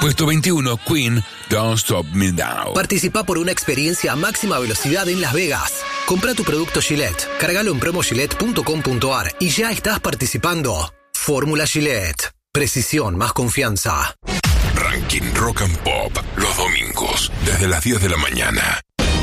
Puesto 21, Queen, Don't Stop Me Now. Participá por una experiencia a máxima velocidad en Las Vegas. Comprá tu producto Gillette, cargalo en promogillette.com.ar y ya estás participando. Fórmula Gillette. Precisión más confianza. Ranking Rock and Pop, los domingos, desde las 10 de la mañana.